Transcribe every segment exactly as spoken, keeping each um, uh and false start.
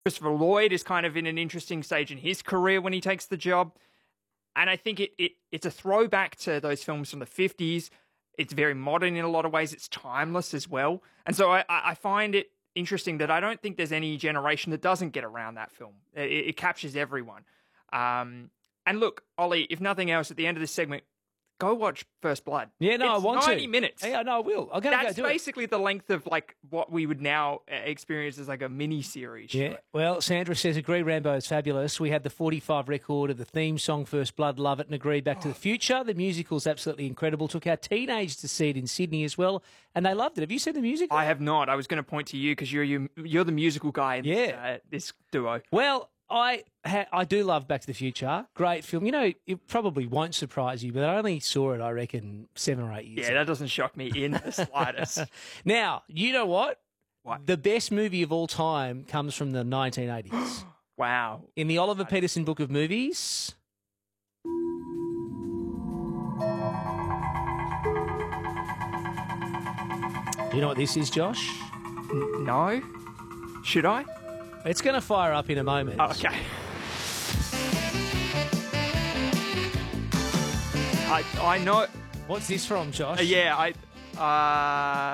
Christopher Lloyd is kind of in an interesting stage in his career when he takes the job. And I think it, it it's a throwback to those films from the fifties. It's very modern in a lot of ways. It's timeless as well. And so I, I find it interesting that I don't think there's any generation that doesn't get around that film. It, it captures everyone. Um, and look, Ollie, if nothing else, at the end of this segment, go watch First Blood. Yeah, no, it's I want ninety to. minutes. Yeah, no, I will. I'll go. That's go do basically it. the length of like what we would now experience as like a mini series. Yeah. Well, Sandra says, agree, Rambo is fabulous. We had the forty-five record of the theme song First Blood, love it, and agree, Back to the Future. The musical's absolutely incredible. Took our teenagers to see it in Sydney as well, and they loved it. Have you seen the musical? I have not. I was going to point to you because you're you, you're the musical guy in Yeah. this, uh, this duo. Well, I ha- I do love Back to the Future. Great film. You know, it probably won't surprise you, but I only saw it, I reckon, seven or eight years Yeah, ago. that doesn't shock me in the slightest. Now, you know what? What? The best movie of all time comes from the nineteen eighties. Wow. In the Oliver Peterson Book of Movies... Do you know what this is, Josh? N- no? Should I? It's going to fire up in a moment. Oh, okay. I I know. What's this from, Josh? Uh, yeah, I. Uh,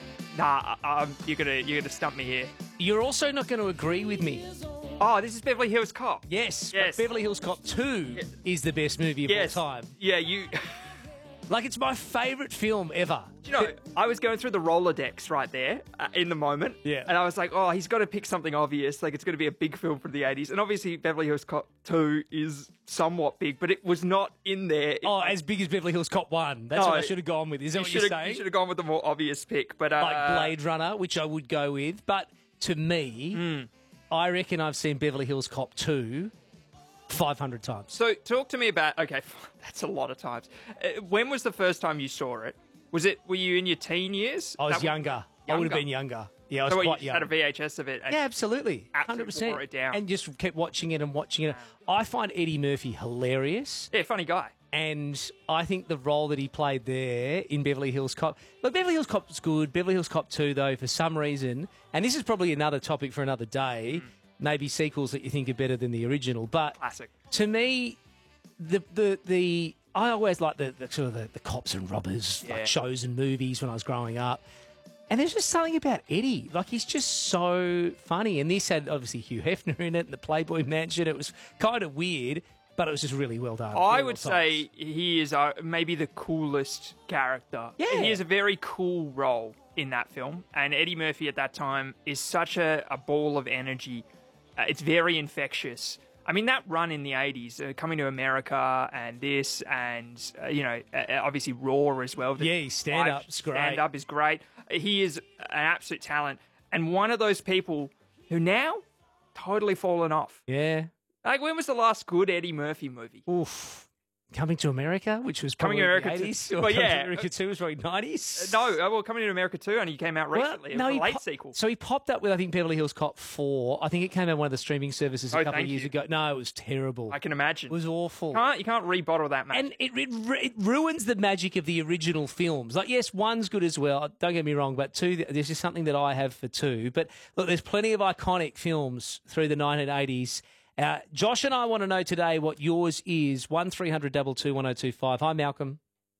nah, um, you're gonna you're gonna stump me here. You're also not going to agree with me. Oh, this is Beverly Hills Cop. Yes, Yes. but Beverly Hills Cop two is the best movie of Yes. all time. Yeah, you. Like, it's my favourite film ever. Do you know, I was going through the Rolodex right there uh, in the moment. Yeah. And I was like, oh, he's got to pick something obvious. Like, it's going to be a big film from the eighties. And obviously, Beverly Hills Cop two is somewhat big, but it was not in there. It- Oh, as big as Beverly Hills Cop one. That's No, what I should have gone with. Is that you what you're should have saying? you should have gone with the more obvious pick. But uh, Like Blade Runner, which I would go with. But to me, Hmm. I reckon I've seen Beverly Hills Cop two five hundred times. So talk to me about. Okay, that's a lot of times. Uh, when was the first time you saw it? Was it? Were you in your teen years? I was That younger. I would have been younger. Yeah, I was So what, quite you young. had a V H S of it. And Yeah, absolutely. Absolutely one hundred percent. wore it down. And just kept watching it and watching it. I find Eddie Murphy hilarious. Yeah, funny guy. And I think the role that he played there in Beverly Hills Cop... Look, Beverly Hills Cop's good. Beverly Hills Cop two, though, for some reason... And this is probably another topic for another day. Mm. Maybe sequels that you think are better than the original. But Classic. to me, the the the... I always liked the, the sort of the, the cops and robbers Yeah. like shows and movies when I was growing up. And there's just something about Eddie. Like, he's just so funny. And this had, obviously, Hugh Hefner in it and the Playboy Mansion. It was kind of weird, but it was just really well done. I Really would well say he is uh, maybe the coolest character. Yeah. He has a very cool role in that film. And Eddie Murphy at that time is such a, a ball of energy. Uh, it's very infectious. I mean, that run in the eighties, uh, Coming to America and this and, uh, you know, uh, obviously Raw as well. Yeah, his stand-up's great. Stand-up is great. He is an absolute talent. And one of those people who now totally fallen off. Yeah. Like, when was the last good Eddie Murphy movie? Oof. Coming to America, which was Coming probably to America the two- eighties. Or well, Coming yeah. to America two was probably nineties. No, uh, well, Coming to America two only came out recently. it was he a late pop- sequel. So he popped up with, I think, Beverly Hills Cop four. I think it came out on one of the streaming services a Oh, couple of thank years you. ago. No, it was terrible. I can imagine. It was awful. Can't, you can't rebottle that, man. And it, it it ruins the magic of the original films. Like, yes, one's good as well. Don't get me wrong, but two, there's just something that I have for two. But look, there's plenty of iconic films through the nineteen eighties. Uh, Josh and I want to know today what yours is. One three hundred two two one oh two five. Hi, Malcolm.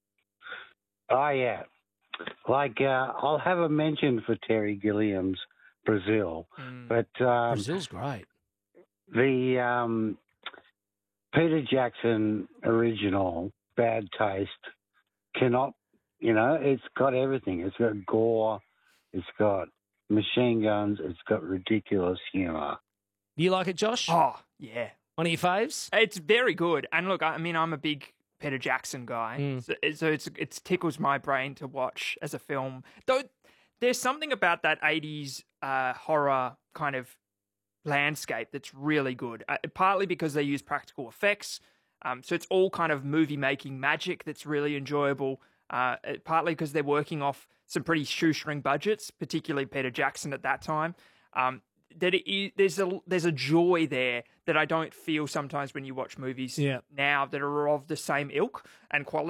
Oh, yeah. Like, uh, I'll have a mention for Terry Gilliam's Brazil, Mm. but um, Brazil's great. the um, Peter Jackson original, Bad Taste, cannot, you know, it's got everything. It's got gore, it's got machine guns, it's got ridiculous humour. You like it, Josh? Oh, yeah. One of your faves? It's very good. And look, I mean, I'm a big Peter Jackson guy. Mm. So, so it's it tickles my brain to watch as a film. Though there's something about that eighties uh, horror kind of landscape that's really good. Uh, partly because they use practical effects. Um, so it's all kind of movie-making magic that's really enjoyable. Uh, partly because they're working off some pretty shoestring budgets, particularly Peter Jackson at that time. Um, that it is, there's a there's a joy there that I don't feel sometimes when you watch movies Yeah. now that are of the same ilk and quality.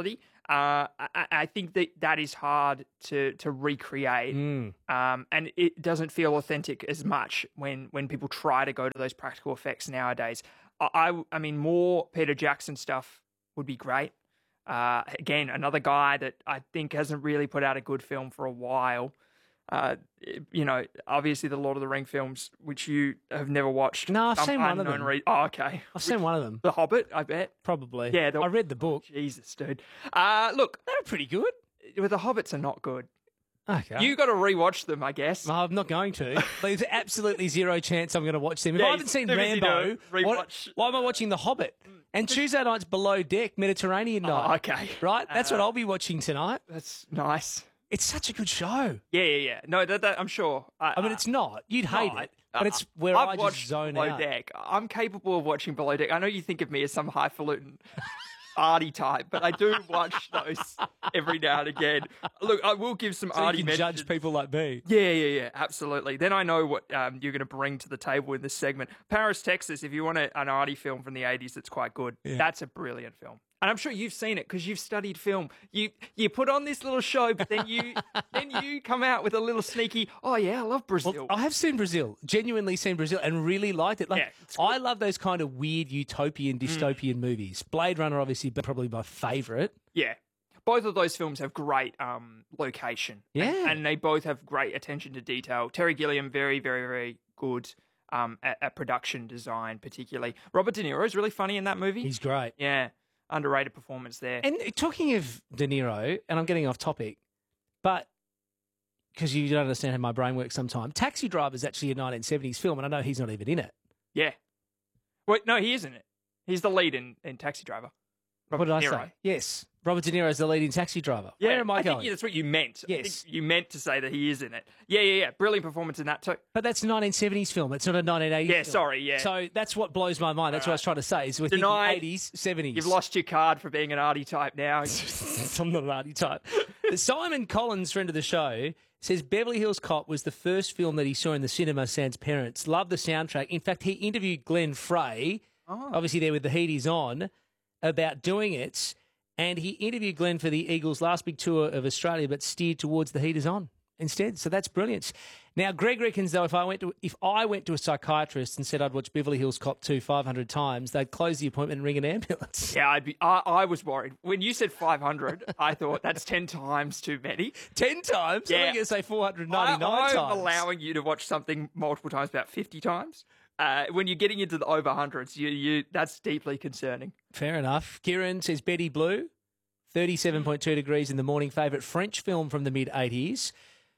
Uh, I, I think that that is hard to to recreate, Mm. um, and it doesn't feel authentic as much when when people try to go to those practical effects nowadays. I, I, I mean, more Peter Jackson stuff would be great. Uh, again, another guy that I think hasn't really put out a good film for a while. Uh, you know, obviously the Lord of the Ring films, which you have never watched. No, I've some seen one of unknown them. Re- oh, okay. I've seen one of them. The Hobbit, I bet. Probably. Yeah, the- I read the book. Jesus, dude. Uh, look, They were pretty good. well, the Hobbits are not good. Okay. You got to rewatch them, I guess. I'm not going to. There's absolutely zero chance I'm going to watch them. If Yeah, I haven't seen as soon as you do Rambo, it, what- rewatch. why am I watching The Hobbit? And Tuesday night's Below Deck, Mediterranean Oh, night. okay. Right? That's what Uh, I'll be watching tonight. That's nice. It's such a good show. Yeah, yeah, yeah. No, that, that I'm sure. I mean, it's not. You'd hate no, it, but it's where I've I watched just zone Below out. Deck. I'm capable of watching Below Deck. I know you think of me as some highfalutin arty type, but I do watch those every now and again. Look, I will give some So arty you can mentions. judge people like me. Yeah, yeah, yeah, absolutely. Then I know what um, you're going to bring to the table in this segment. Paris, Texas, if you want a, an arty film from the eighties that's quite good, Yeah. that's a brilliant film. And I'm sure you've seen it because you've studied film. You you put on this little show, but then you then you come out with a little sneaky, oh yeah, I love Brazil. Well, I have seen Brazil, genuinely seen Brazil, and really liked it. Like, Yeah, it's I love those kind of weird utopian, dystopian movies. Blade Runner, obviously, but probably my favourite. Yeah. Both of those films have great um, location. And- Yeah. And, they both have great attention to detail. Terry Gilliam, very, very, very good um, at, at production design, particularly. Robert De Niro is really funny in that movie. He's great. Yeah. Underrated performance there. And talking of De Niro, and I'm getting off topic, but because you don't understand how my brain works sometimes, Taxi Driver is actually a nineteen seventies film, and I know he's not even in it. yeah. Wait, no, he isn't it. He's the lead in, in Taxi Driver. What did I De Niro. say? Yes. Robert De Niro is the lead in Taxi Driver. Yeah, Where am I, I going? think that's what you meant. I Yes. think you meant to say that he is in it. Yeah, yeah, yeah. Brilliant performance in that too. But that's a nineteen seventies film. It's not a nineteen eighties Yeah, film. sorry, yeah. So that's what blows my mind. That's what I was trying to say. Is we're Denied. thinking eighties, seventies. You've lost your card for being an arty type now. I'm not an arty type. Simon Collins, friend of the show, says Beverly Hills Cop was the first film that he saw in the cinema sans parents. Loved the soundtrack. In fact, he interviewed Glenn Frey, Oh. obviously there with the Heaties on, about doing it. And he interviewed Glenn for the Eagles' last big tour of Australia, but steered towards the Heaters on instead. So that's brilliant. Now, Greg reckons though, if I went to if I went to a psychiatrist and said I'd watch Beverly Hills Cop two five hundred times, they'd close the appointment and ring an ambulance. Yeah, I'd be. I, I was worried when you said five hundred. I thought that's ten times too many. Ten times? Yeah. I'm going to say four hundred I, ninety-nine I'm times. allowing you to watch something multiple times, about fifty times. Uh, when you're getting into the over hundreds, you you that's deeply concerning. Fair enough. Kieran says Betty Blue, thirty-seven point two degrees in the morning. Favourite French film from the mid-eighties.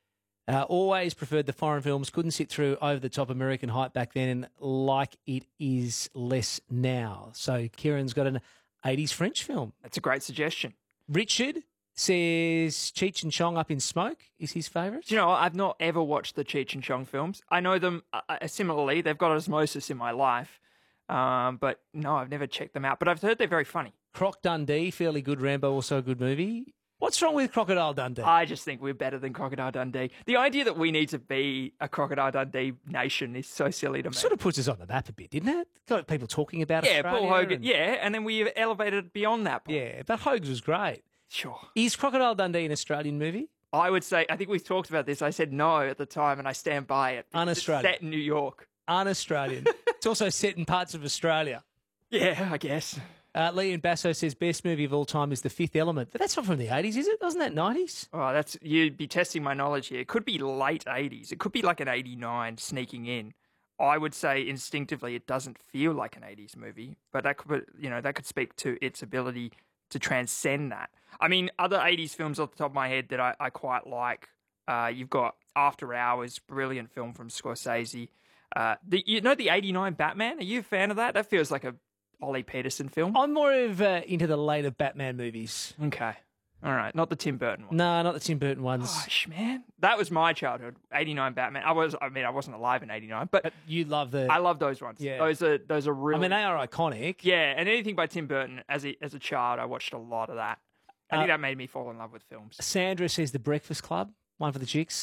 Uh, always preferred the foreign films. Couldn't sit through over-the-top American hype back then like it is less now. So Kieran's got an eighties French film. That's a great suggestion. Richard says Cheech and Chong Up in Smoke is his favourite. Do you know, I've not ever watched the Cheech and Chong films. I know them uh, uh, similarly. They've got osmosis in my life. Um, but no, I've never checked them out. But I've heard they're very funny. Croc Dundee, fairly good. Rambo, also a good movie. What's wrong with Crocodile Dundee? I just think we're better than Crocodile Dundee. The idea that we need to be a Crocodile Dundee nation is so silly to me. Sort of puts us on the map a bit, didn't it? Got people talking about yeah, Australia. Paul Hogan. and- Yeah, and then we elevated beyond that point. Yeah, but Hogs was great. Sure. Is Crocodile Dundee an Australian movie? I would say, I think we've talked about this. I said no at the time, and I stand by it. because it's Un-Australian. set in New York. Un-Australian. It's also set in parts of Australia. Yeah, I guess. Uh, Leon Basso says best movie of all time is The Fifth Element. But that's not from the eighties, is it? Wasn't that nineties? Oh, that's you'd be testing my knowledge here. It could be late eighties. It could be like an eighty-nine sneaking in. I would say instinctively it doesn't feel like an eighties movie, but that could, you know, that could speak to its ability to transcend that. I mean, other eighties films off the top of my head that I, I quite like. Uh, you've got After Hours, brilliant film from Scorsese. Uh, the, you know the eighty-nine Batman? Are you a fan of that? That feels like a Ollie Peterson film. I'm more of uh, into the later Batman movies. Okay. All right. Not the Tim Burton one. No, not the Tim Burton ones. Gosh, man. That was my childhood. eighty-nine Batman. I was, I mean, I wasn't alive in eighty-nine, but But you love the... I love those ones. Yeah. Those are, those are I really. mean, they are iconic. yeah. And anything by Tim Burton as a, as a child, I watched a lot of that. I think Uh, that made me fall in love with films. Sandra says The Breakfast Club, one for the chicks.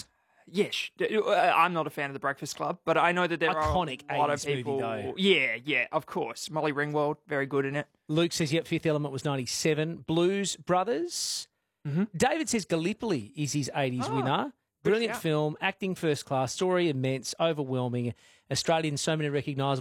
Yes, uh, I'm not a fan of The Breakfast Club, but I know that there Iconic are a lot of eighties movie, people. though. Yeah, yeah, of course. Molly Ringwald, very good in it. Luke says, yep, Fifth Element was ninety-seven. Blues Brothers. Mm-hmm. David says Gallipoli is his eighties Oh, winner. good Brilliant shout. film, acting first class, story immense, overwhelming. Australian, so many recognisable